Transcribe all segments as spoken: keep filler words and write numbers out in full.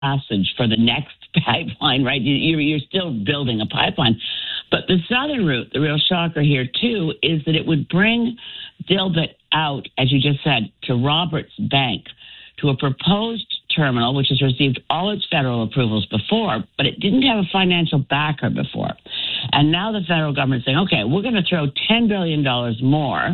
passage for the next pipeline, right? You're, you're still building a pipeline. But the southern route, the real shocker here, too, is that it would bring Dilbit out, as you just said, to Roberts Bank, to a proposed terminal, which has received all its federal approvals before, but it didn't have a financial backer before. And now the federal government is saying, okay, we're going to throw ten billion dollars more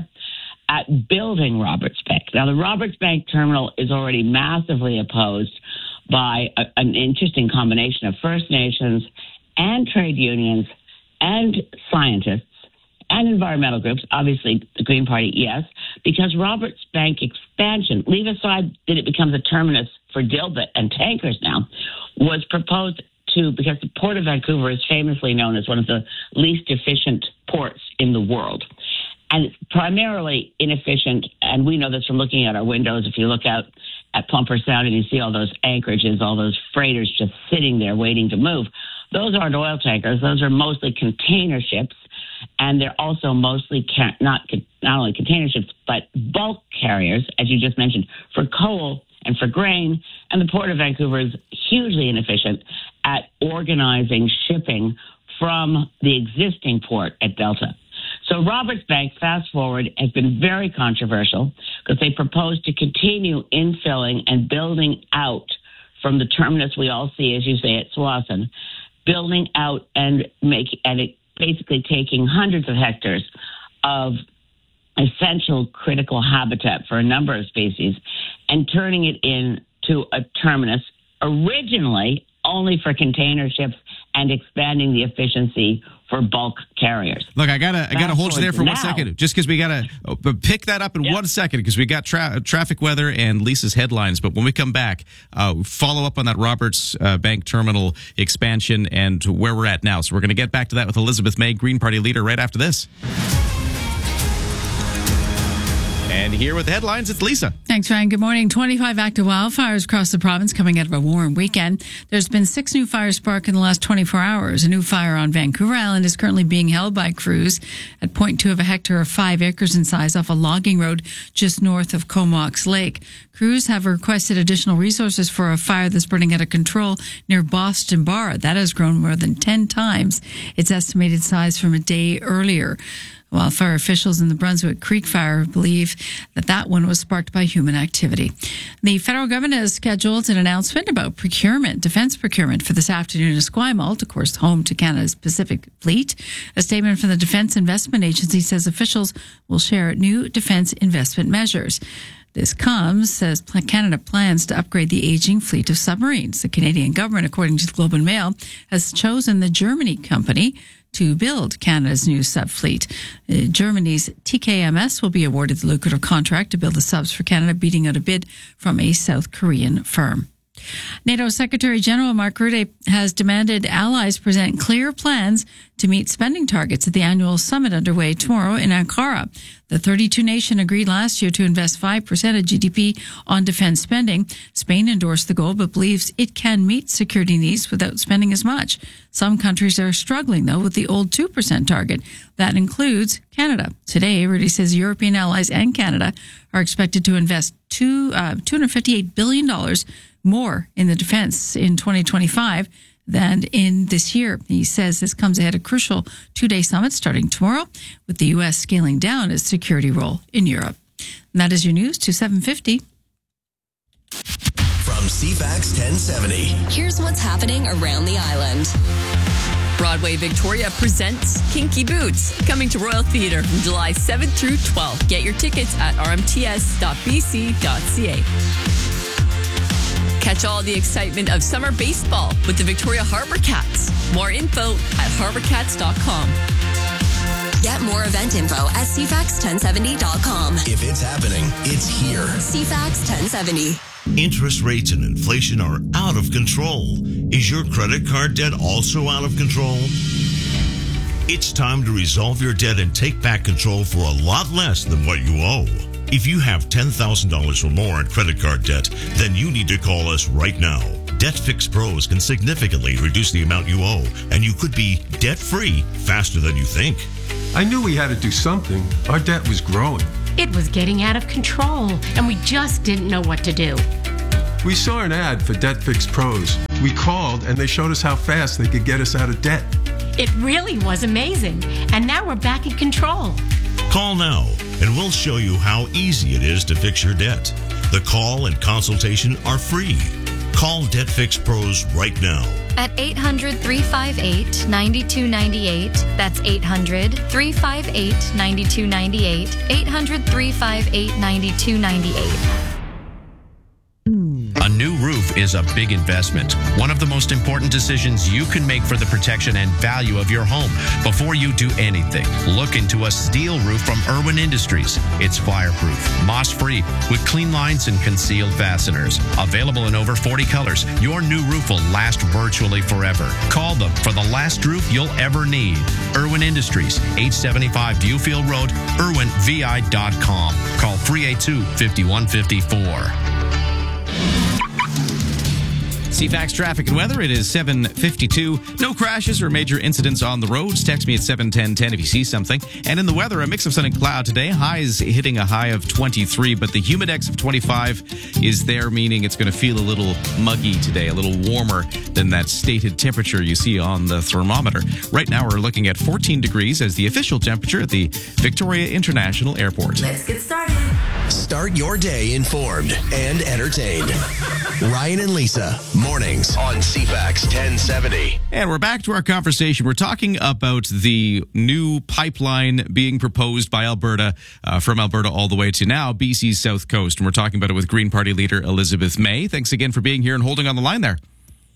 at building Roberts Bank. Now, the Roberts Bank terminal is already massively opposed by a, an interesting combination of First Nations and trade unions and scientists and environmental groups, obviously the Green Party, yes, because Roberts Bank expansion, leave aside that it becomes a terminus for Dilbit and tankers now, was proposed to, because the Port of Vancouver is famously known as one of the least efficient ports in the world. And it's primarily inefficient, and we know this from looking at our windows. If you look out at Plumper Sound and you see all those anchorages, all those freighters just sitting there waiting to move, those aren't oil tankers. Those are mostly container ships, and they're also mostly ca- not not only container ships, but bulk carriers, as you just mentioned, for coal and for grain. And the Port of Vancouver is hugely inefficient at organizing shipping from the existing port at Delta. So Roberts Bank, fast forward, has been very controversial because they propose to continue infilling and building out from the terminus we all see, as you say, at Tsawwassen, building out and make and it basically taking hundreds of hectares of essential critical habitat for a number of species and turning it into a terminus originally only for container ships and expanding the efficiency for bulk carriers. Look, I gotta, I gotta hold you there for now. one second, just because we gotta uh, pick that up in yep. one second, because we got tra- traffic weather and Lisa's headlines. But when we come back, uh, follow up on that Roberts uh, Bank terminal expansion and where we're at now. So we're going to get back to that with Elizabeth May, Green Party leader, right after this. And here with the headlines, it's Lisa. Thanks, Ryan. Good morning. twenty-five active wildfires across the province coming out of a warm weekend. There's been six new fires sparked in the last twenty-four hours. A new fire on Vancouver Island is currently being held by crews at zero point two of a hectare or five acres in size off a logging road just north of Comox Lake. Crews have requested additional resources for a fire that's burning out of control near Boston Bar. That has grown more than ten times its estimated size from a day earlier. Wildfire officials in the Brunswick Creek fire believe that that one was sparked by human activity. The federal government has scheduled an announcement about procurement, defense procurement, for this afternoon in Esquimalt, of course, home to Canada's Pacific Fleet. A statement from the Defense Investment Agency says officials will share new defense investment measures. This comes as Canada plans to upgrade the aging fleet of submarines. The Canadian government, according to the Globe and Mail, has chosen the Germany company to build Canada's new sub fleet. Uh, Germany's T K M S will be awarded the lucrative contract to build the subs for Canada, beating out a bid from a South Korean firm. NATO Secretary General Mark Rutte has demanded allies present clear plans to meet spending targets at the annual summit underway tomorrow in Ankara. The thirty-two nation agreed last year to invest five percent of G D P on defense spending. Spain endorsed the goal but believes it can meet security needs without spending as much. Some countries are struggling, though, with the old two percent target. That includes Canada. Today, Rutte says European allies and Canada are expected to invest two, uh, two hundred fifty-eight billion dollars more in the defense in twenty twenty-five than in this year. He says this comes ahead of a crucial two-day summit starting tomorrow, with the U S scaling down its security role in Europe. And that is your news to seven fifty. From C FAX ten seventy. Here's what's happening around the island. Broadway Victoria presents Kinky Boots, coming to Royal Theatre from July seventh through twelfth. Get your tickets at r m t s dot b c dot c a. Catch all the excitement of summer baseball with the Victoria Harbour Cats. More info at harbour cats dot com. Get more event info at c fax ten seventy dot com. If it's happening, it's here. C FAX ten seventy. Interest rates and inflation are out of control. Is your credit card debt also out of control? It's time to resolve your debt and take back control for a lot less than what you owe. If you have ten thousand dollars or more in credit card debt, then you need to call us right now. DebtFix Pros can significantly reduce the amount you owe, and you could be debt-free faster than you think. I knew we had to do something. Our debt was growing. It was getting out of control, and we just didn't know what to do. We saw an ad for Debt Fix Pros. We called and they showed us how fast they could get us out of debt. It really was amazing. And now we're back in control. Call now and we'll show you how easy it is to fix your debt. The call and consultation are free. Call Debt Fix Pros right now. At eight hundred, three five eight, nine two nine eight. That's eight hundred, three five eight, nine two nine eight. eight hundred, three five eight, nine two nine eight. A new roof is a big investment. One of the most important decisions you can make for the protection and value of your home. Before you do anything, look into a steel roof from Irwin Industries. It's fireproof, moss-free, with clean lines and concealed fasteners. Available in over forty colors, your new roof will last virtually forever. Call them for the last roof you'll ever need. Irwin Industries, eight seventy-five Viewfield Road, irwin v i dot com. Call three eight two, five one five four. C FAX traffic and weather. It is seven fifty-two. No crashes or major incidents on the roads. Text me at seven ten ten if you see something. And in the weather, a mix of sun and cloud today. Highs hitting a high of twenty-three, but the humidex of twenty-five is there, meaning it's going to feel a little muggy today, a little warmer than that stated temperature you see on the thermometer. Right now, we're looking at fourteen degrees as the official temperature at the Victoria International Airport. Let's get started. Start your day informed and entertained. Ryan and Lisa, mornings on C FAX ten seventy. And we're back to our conversation. We're talking about the new pipeline being proposed by Alberta, uh, from Alberta all the way to now B C's South Coast. And we're talking about it with Green Party leader Elizabeth May. Thanks again for being here and holding on the line there.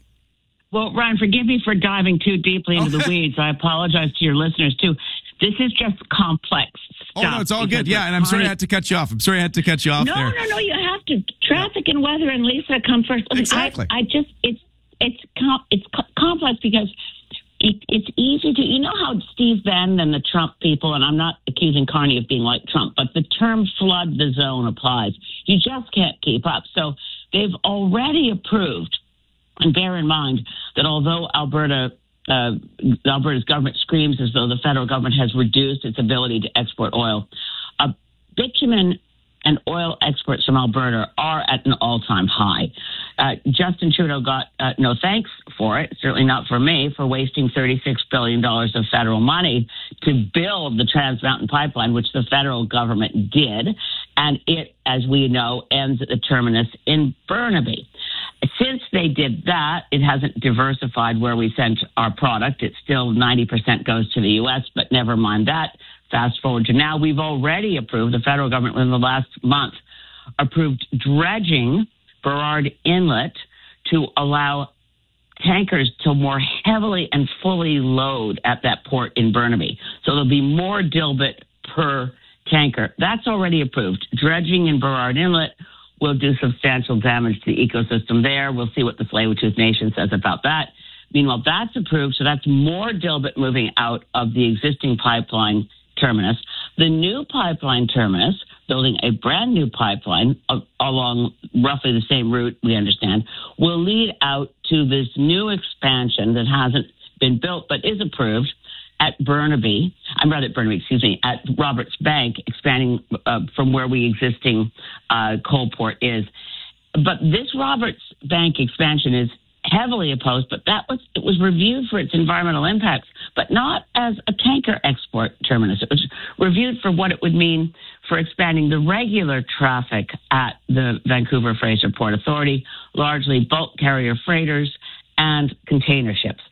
Well, Ryan, forgive me for diving too deeply into the weeds. I apologize to your listeners, too. This is just complex stuff. Oh, no, it's all good. Yeah, and I'm sorry I had to cut you off. I'm sorry I had to cut you off no, there. No, no, no, you have to. Traffic and weather and Lisa come first. Listen, exactly. I, I just, it's it's com- it's co- complex because it, it's easy to, you know how Steve Bannon and the Trump people, and I'm not accusing Carney of being like Trump, but the term flood the zone applies. You just can't keep up. So they've already approved, and bear in mind that although Alberta Uh, Alberta's government screams as though the federal government has reduced its ability to export oil. Uh, bitumen and oil exports from Alberta are at an all-time high. Uh, Justin Trudeau got uh, no thanks for it, certainly not for me, for wasting thirty-six billion dollars of federal money to build the Trans Mountain Pipeline, which the federal government did. And it, as we know, ends at the terminus in Burnaby. Since they did that, it hasn't diversified where we send our product. It still ninety percent goes to the U S, but never mind that. Fast forward to now, we've already approved, the federal government in the last month approved dredging Burrard Inlet to allow tankers to more heavily and fully load at that port in Burnaby. So there'll be more dilbit per tanker. That's already approved. Dredging in Burrard Inlet will do substantial damage to the ecosystem there. We'll see what the Tsleil-Waututh Nation says about that. Meanwhile, that's approved, so that's more dilbit moving out of the existing pipeline terminus. The new pipeline terminus, building a brand new pipeline uh, along roughly the same route, we understand, will lead out to this new expansion that hasn't been built but is approved at Burnaby, I'm rather at Burnaby, excuse me, at Roberts Bank, expanding uh, from where we existing uh, coal port is. But this Roberts Bank expansion is heavily opposed, but that was it was reviewed for its environmental impacts, but not as a tanker export terminus. It was reviewed for what it would mean for expanding the regular traffic at the Vancouver Fraser Port Authority, largely bulk carrier freighters and container ships.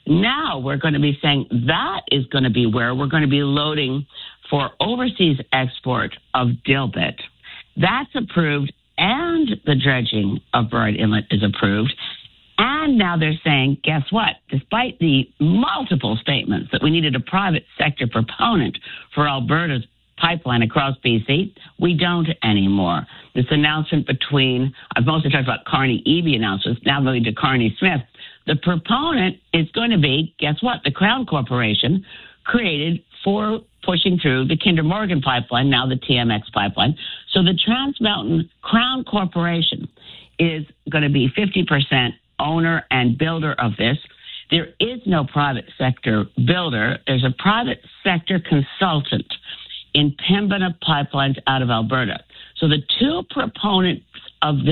Now we're going to be saying that is going to be where we're going to be loading for overseas export of dilbit. That's approved, and the dredging of Burrard Inlet is approved. And now they're saying, guess what? Despite the multiple statements that we needed a private sector proponent for Alberta's pipeline across B C, we don't anymore. This announcement between, I've mostly talked about Carney-Eby announcements, now going to Carney-Smith. The proponent is going to be, guess what? The Crown Corporation, created for pushing through the Kinder Morgan pipeline, now the T M X pipeline. So the Trans Mountain Crown Corporation is going to be fifty percent owner and builder of this. There is no private sector builder. There's a private sector consultant in Pembina Pipelines out of Alberta. So the two proponents of this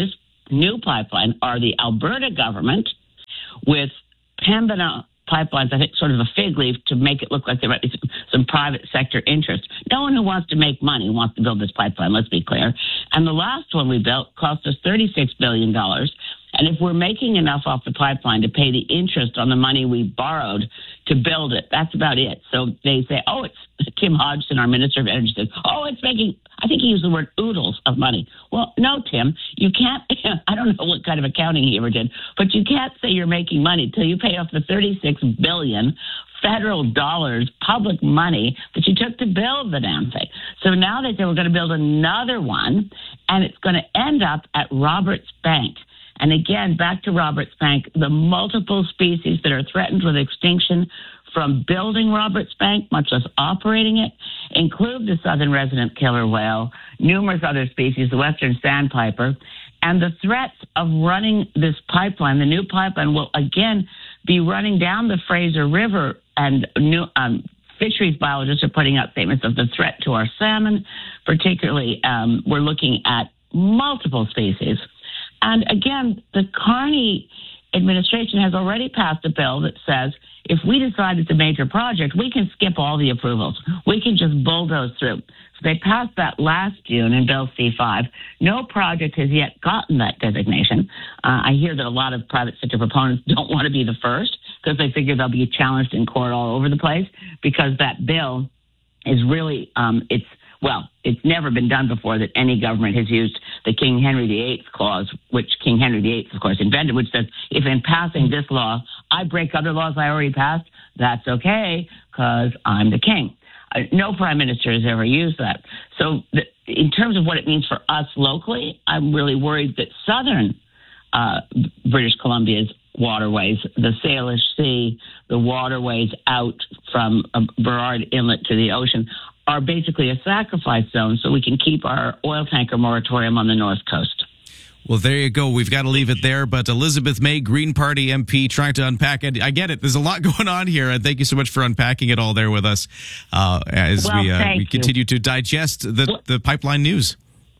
new pipeline are the Alberta government with Pembina Pipelines, I think, sort of a fig leaf to make it look like there might be some private sector interest. No one who wants to make money wants to build this pipeline, let's be clear. And the last one we built cost us thirty-six billion dollars. And if we're making enough off the pipeline to pay the interest on the money we borrowed to build it, that's about it. So they say, oh, it's Tim Hodgson, our Minister of Energy, says, oh, it's making, I think he used the word oodles of money. Well, no, Tim, you can't, I don't know what kind of accounting he ever did, but you can't say you're making money till you pay off the thirty-six billion dollars federal dollars, public money that you took to build the damn thing. So now they say we're going to build another one, and it's going to end up at Roberts Bank. And again, back to Roberts Bank, the multiple species that are threatened with extinction from building Roberts Bank, much less operating it, include the southern resident killer whale, numerous other species, the western sandpiper, and the threats of running this pipeline. The new pipeline will again be running down the Fraser River, and new um, fisheries biologists are putting out statements of the threat to our salmon. Particularly, um, we're looking at multiple species. And again, the Carney administration has already passed a bill that says if we decide it's a major project, we can skip all the approvals. We can just bulldoze through. So they passed that last June in Bill C five. No project has yet gotten that designation. Uh, I hear that a lot of private sector proponents don't want to be the first because they figure they'll be challenged in court all over the place because that bill is really, um, it's, well, it's never been done before that any government has used the King Henry the Eighth clause, which King Henry the Eighth, of course, invented, which says, if in passing this law, I break other laws I already passed, that's okay, because I'm the king. Uh, no prime minister has ever used that. So the, in terms of what it means for us locally, I'm really worried that southern uh, British Columbia's waterways, the Salish Sea, the waterways out from uh, Burrard Inlet to the ocean, are basically a sacrifice zone so we can keep our oil tanker moratorium on the North Coast. Well, there you go. We've got to leave it there. But Elizabeth May, Green Party M P, trying to unpack it. I get it. There's a lot going on here. And thank you so much for unpacking it all there with us uh, as well, we, uh, we you. continue to digest the, well, the pipeline news.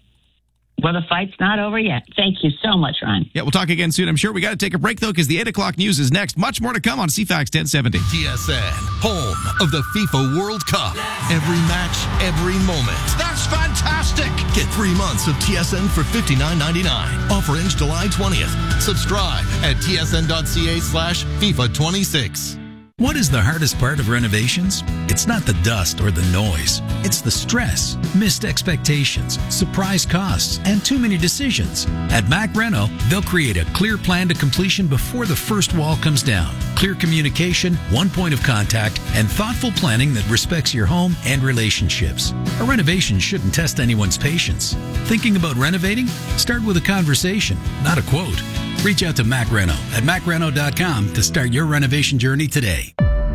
Well, the fight's not over yet. Thank you so much, Ryan. Yeah, we'll talk again soon. I'm sure we got to take a break, though, because the eight o'clock news is next. Much more to come on C FAX ten seventy. T S N, home of the FIFA World Cup. Every match, every moment. That's fantastic. Get three months of T S N for fifty-nine ninety-nine. Offer ends July twentieth. Subscribe at tsn.ca slash FIFA 26. What is the hardest part of renovations? It's not the dust or the noise. It's the stress, missed expectations, surprise costs, and too many decisions. At Mac Reno, they'll create a clear plan to completion before the first wall comes down. Clear communication, one point of contact, and thoughtful planning that respects your home and relationships. A renovation shouldn't test anyone's patience. Thinking about renovating? Start with a conversation, not a quote. Reach out to Mac Reno at mac reno dot com to start your renovation journey today.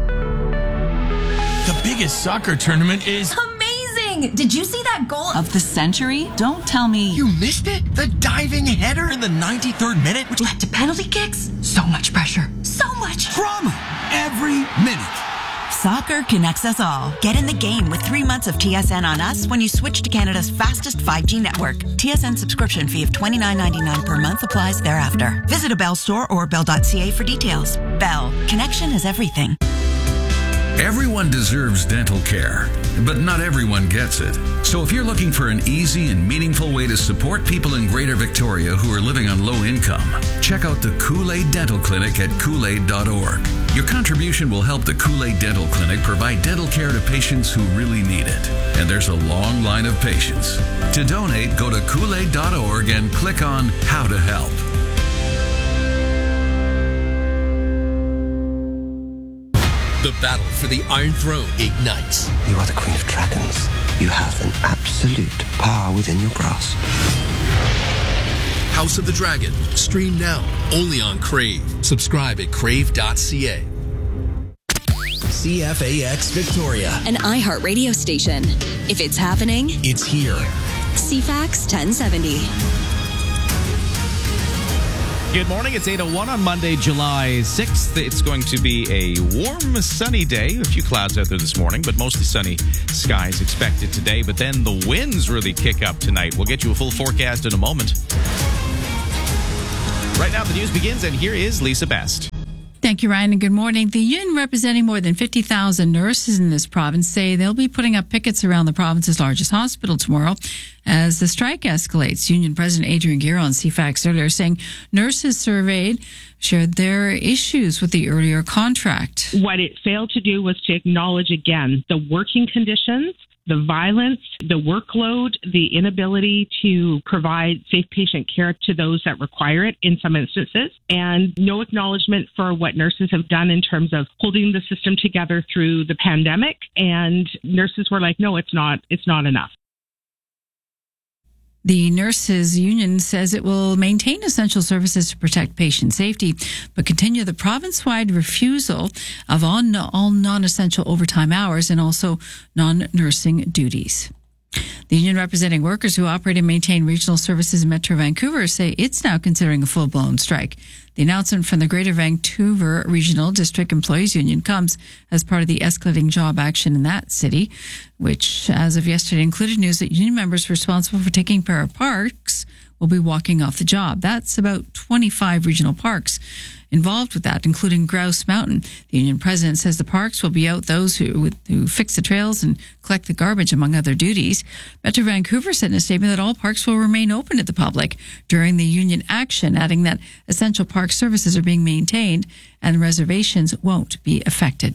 The biggest soccer tournament is amazing! Did you see that goal of the century? Don't tell me you missed it. The diving header in the ninety-third minute, which led to penalty kicks. So much pressure, so much drama every minute. Soccer connects us all. Get in the game with three months of T S N on us when you switch to Canada's fastest five G network. T S N subscription fee of twenty-nine ninety-nine per month applies thereafter. Visit a Bell store or bell dot c a for details. Bell. Connection is everything. Everyone deserves dental care, but not everyone gets it. So if you're looking for an easy and meaningful way to support people in Greater Victoria who are living on low income, check out the Kool-Aid Dental Clinic at kool aid dot org. Your contribution will help the Kool-Aid Dental Clinic provide dental care to patients who really need it. And there's a long line of patients. To donate, go to kool aid dot org and click on How to Help. The battle for the Iron Throne ignites. You are the Queen of Dragons. You have an absolute power within your grasp. House of the Dragon. Stream now. Only on Crave. Subscribe at crave dot c a. C F A X Victoria. An iHeartRadio station. If it's happening, it's here. C FAX ten seventy. Good morning. It's eight oh one on Monday, July sixth. It's going to be a warm, sunny day. A few clouds out there this morning, but mostly sunny skies expected today. But then the winds really kick up tonight. We'll get you a full forecast in a moment. Right now, the news begins, and here is Lisa Best. Thank you, Ryan, and good morning. The union representing more than fifty thousand nurses in this province say they'll be putting up pickets around the province's largest hospital tomorrow as the strike escalates. Union President Adrian Guerra on C FAX earlier saying nurses surveyed shared their issues with the earlier contract. What it failed to do was to acknowledge again the working conditions, the violence, the workload, the inability to provide safe patient care to those that require it in some instances, and no acknowledgement for what nurses have done in terms of holding the system together through the pandemic. And nurses were like, no, it's not, it's not enough. The nurses union says it will maintain essential services to protect patient safety, but continue the province-wide refusal of all, all non-essential overtime hours and also non-nursing duties. The union representing workers who operate and maintain regional services in Metro Vancouver say it's now considering a full-blown strike. The announcement from the Greater Vancouver Regional District Employees Union comes as part of the escalating job action in that city, which, as of yesterday, included news that union members responsible for taking care of parks will be walking off the job. That's about twenty-five regional parks involved with that, including Grouse Mountain. The union president says the parks will be out those who, who fix the trails and collect the garbage, among other duties. Metro Vancouver said in a statement that all parks will remain open to the public during the union action, adding that essential park services are being maintained and reservations won't be affected.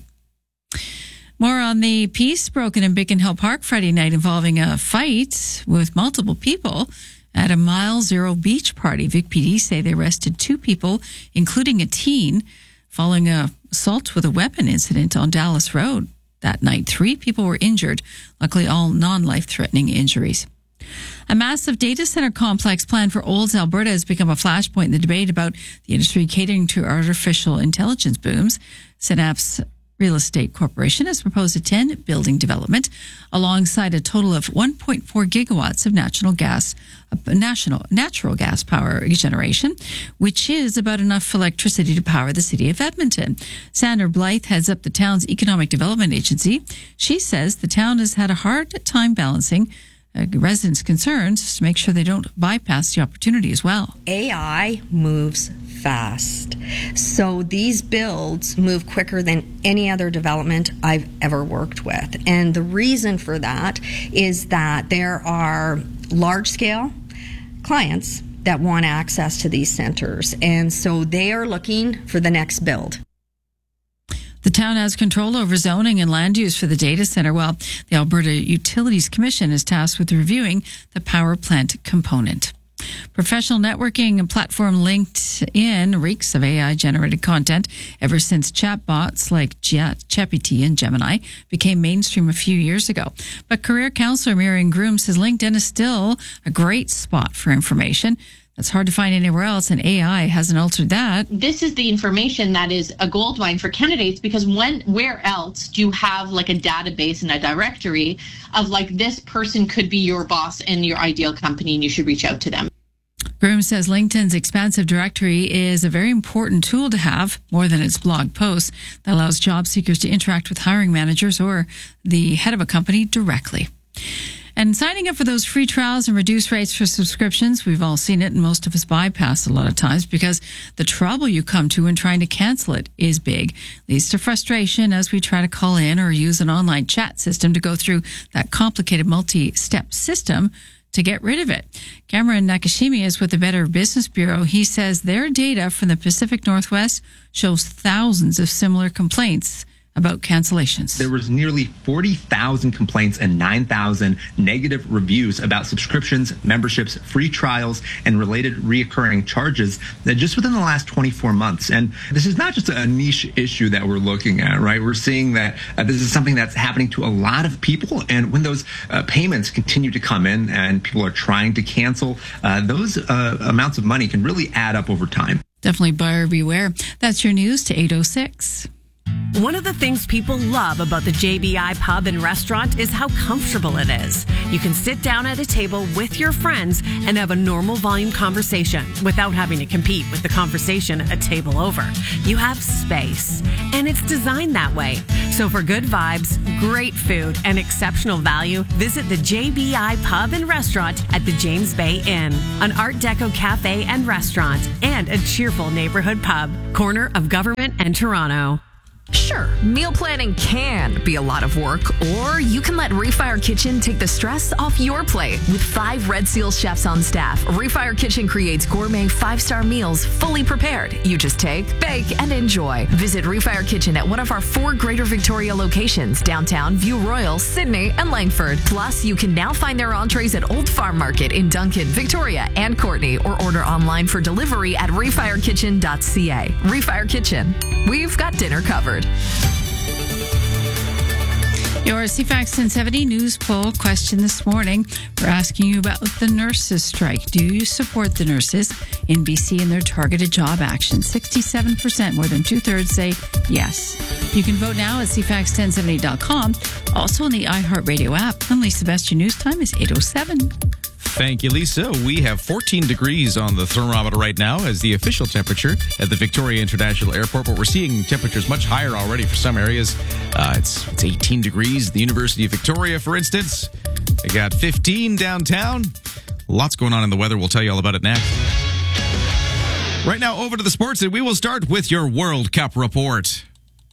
More on the peace broken in Beacon Hill Park Friday night involving a fight with multiple people at a Mile Zero beach party. Vic P D say they arrested two people, including a teen, following a assault with a weapon incident on Dallas Road that night. Three people were injured, luckily all non-life-threatening injuries. A massive data center complex planned for Olds, Alberta has become a flashpoint in the debate about the industry catering to artificial intelligence booms. Synapse Real Estate Corporation has proposed a ten-building development alongside a total of one point four gigawatts of natural gas, uh, national natural gas power generation, which is about enough electricity to power the city of Edmonton. Sandra Blythe heads up the town's economic development agency. She says the town has had a hard time balancing uh, residents' concerns to make sure they don't bypass the opportunity as well. A I moves fast. So these builds move quicker than any other development I've ever worked with. And the reason for that is that there are large-scale clients that want access to these centers. And so they are looking for the next build. The town has control over zoning and land use for the data center, while the Alberta Utilities Commission is tasked with reviewing the power plant component. Professional networking platform LinkedIn reeks of A I-generated content ever since chatbots like ChatGPT and Gemini became mainstream a few years ago. But career counselor Miriam Groom says LinkedIn is still a great spot for information that's hard to find anywhere else, and A I hasn't altered that. This is the information that is a gold mine for candidates, because when, where else do you have like a database and a directory of like this person could be your boss in your ideal company and you should reach out to them? Groom says LinkedIn's expansive directory is a very important tool to have, more than its blog posts, that allows job seekers to interact with hiring managers or the head of a company directly. And signing up for those free trials and reduced rates for subscriptions, we've all seen it, and most of us bypass a lot of times because the trouble you come to when trying to cancel it is big. Leads to frustration as we try to call in or use an online chat system to go through that complicated multi-step system to get rid of it. Cameron Nakashimi is with the Better Business Bureau. He says their data from the Pacific Northwest shows thousands of similar complaints about cancellations. There was nearly forty thousand complaints and nine thousand negative reviews about subscriptions, memberships, free trials, and related reoccurring charges that just within the last twenty-four months. And this is not just a niche issue that we're looking at, right? We're seeing that uh, this is something that's happening to a lot of people. And when those uh, payments continue to come in and people are trying to cancel, uh, those uh, amounts of money can really add up over time. Definitely buyer beware. That's your news to eight oh six. One of the things people love about the J B I Pub and Restaurant is how comfortable it is. You can sit down at a table with your friends and have a normal volume conversation without having to compete with the conversation a table over. You have space, and it's designed that way. So for good vibes, great food, and exceptional value, visit the J B I Pub and Restaurant at the James Bay Inn, an Art Deco cafe and restaurant, and a cheerful neighborhood pub, corner of Government and Toronto. Sure, meal planning can be a lot of work, or you can let Refire Kitchen take the stress off your plate. With five Red Seal chefs on staff, Refire Kitchen creates gourmet five-star meals fully prepared. You just take, bake, and enjoy. Visit Refire Kitchen at one of our four Greater Victoria locations, downtown, View Royal, Sydney, and Langford. Plus, you can now find their entrees at Old Farm Market in Duncan, Victoria, and Courtney, or order online for delivery at refire kitchen dot c a. Refire Kitchen. We've got dinner covered. Your C FAX ten seventy news poll question this morning. We're asking you about the nurses' strike. Do you support the nurses in B C and their targeted job action? sixty-seven percent, more than two-thirds, say yes. You can vote now at c fax ten seventy dot com. Also on the iHeartRadio app. And Lisa Best, your news time is eight oh seven. Thank you, Lisa. We have fourteen degrees on the thermometer right now as the official temperature at the Victoria International Airport, but we're seeing temperatures much higher already for some areas. Uh, it's it's eighteen degrees at the University of Victoria, for instance. I got fifteen downtown. Lots going on in the weather. We'll tell you all about it next. Right now, over to the sports, and we will start with your World Cup report.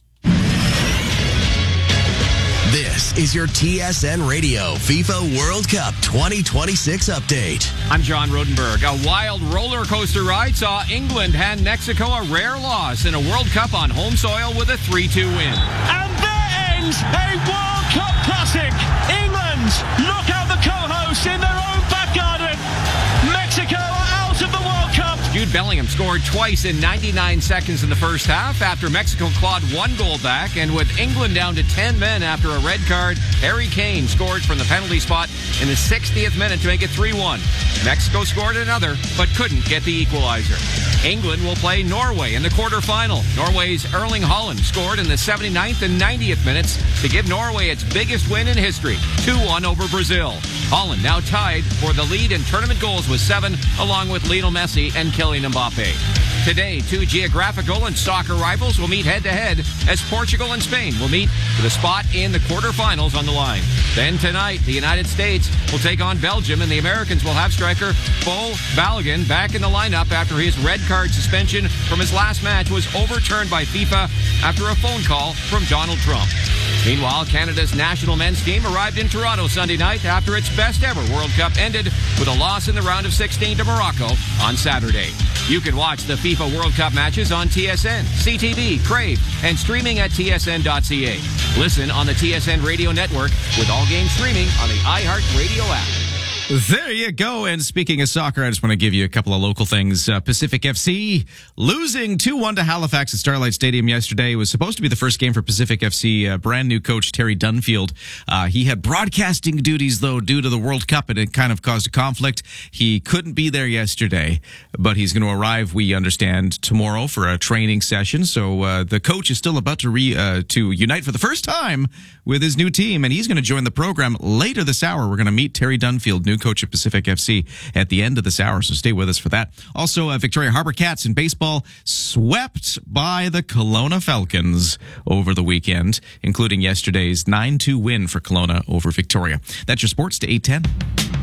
This is your T S N Radio FIFA World Cup twenty twenty-six update. I'm John Rodenberg. A wild roller coaster ride saw England hand Mexico a rare loss in a World Cup on home soil with a three two win. And there ends a World Cup classic. England knock out the co-hosts in their own back garden. Mexico are out of the World Cup. Jude Bellingham scored twice in ninety-nine seconds in the first half after Mexico clawed one goal back, and with England down to ten men after a red card, Harry Kane scored from the penalty spot in the sixtieth minute to make it three one. Mexico scored another, but couldn't get the equalizer. England will play Norway in the quarterfinal. Norway's Erling Haaland scored in the seventy-ninth and ninetieth minutes to give Norway its biggest win in history, two one over Brazil. Haaland now tied for the lead in tournament goals with seven, along with Lionel Messi and Kylian Mbappe. Today, two geographical and soccer rivals will meet head-to-head as Portugal and Spain will meet for the spot in the quarterfinals on the line. Then tonight, the United States will take on Belgium, and the Americans will have striker Bo Balogun back in the lineup after his red card suspension from his last match was overturned by FIFA after a phone call from Donald Trump. Meanwhile, Canada's national men's team arrived in Toronto Sunday night after its best ever World Cup ended with a loss in the round of sixteen to Morocco on Saturday. You can watch the FIFA World Cup matches on T S N, C T V, Crave, and streaming at T S N dot C A. Listen on the T S N Radio Network with all games streaming on the iHeartRadio app. There you go. And speaking of soccer, I just want to give you a couple of local things. Uh, Pacific F C losing two one to Halifax at Starlight Stadium yesterday. It was supposed to be the first game for Pacific F C. Uh, brand new coach Terry Dunfield. Uh, he had broadcasting duties, though, due to the World Cup, and it kind of caused a conflict. He couldn't be there yesterday, but he's going to arrive, we understand, tomorrow for a training session. So uh, the coach is still about to re uh, to unite for the first time with his new team, and he's going to join the program later this hour. We're going to meet Terry Dunfield, new coach of Pacific F C, at the end of this hour, so stay with us for that. Also, uh, Victoria Harbour Cats in baseball swept by the Kelowna Falcons over the weekend, including yesterday's nine two win for Kelowna over Victoria. That's your sports to eight ten.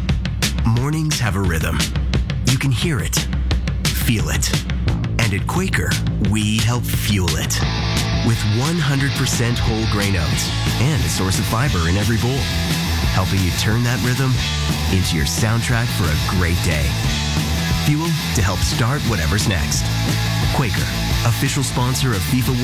Mornings have a rhythm. You can hear it, feel it. And at Quaker, we help fuel it. With one hundred percent whole grain oats and a source of fiber in every bowl, helping you turn that rhythm into your soundtrack for a great day. Fuel to help start whatever's next. Quaker, official sponsor of FIFA